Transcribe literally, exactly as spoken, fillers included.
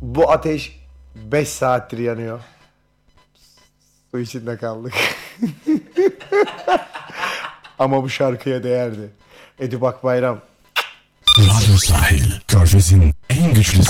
Bu ateş beş saattir yanıyor. Su içinde kaldık. Ama bu şarkıya değerdi. Edip Akbayram. Radyo Sahil, Körfez'in en güçlü